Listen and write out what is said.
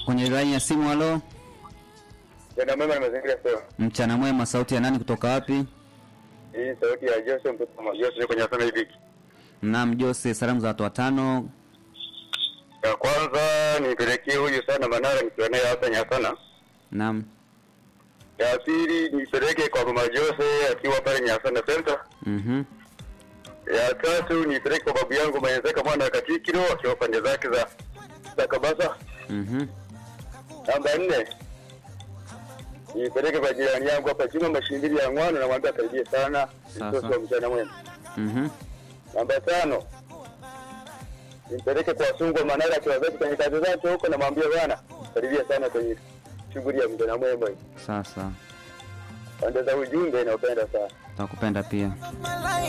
Kwenye line ya simu, halo. Jana mwema na mazingira sawa. Mchana mwema, sauti ya nani kutoka wapi? Hii sauti ya Jose mtoto wa Jose kwenye sana hivi. Naam Jose, salamu za watu watano. Ya kwanza nipelekee huyu sana Manara nikiwa naye hapa Nyasana. Naam. Ya pili nipeleke kwa mama Jose akiwa pale Nyasana Center. Ya tatu nipeleke kwa babu yangu Mayenzeka mwana Katikiro akiwa pande zake za Kabasa. Namba 4 nipeleke kwa jirani yangu hapa Juma Mashindiri ya Ngwano na mwambie karibie sana. Sasa mchana mwema. Namba 5 nipeleke kwa Sungo Manara akiwa zake kwenye kazi zake huko na mwambie bwana karibia sana kwenye shughuli ya mchana mwema. Sasa. Pande za ujumbe na upenda sana. Nakupenda pia.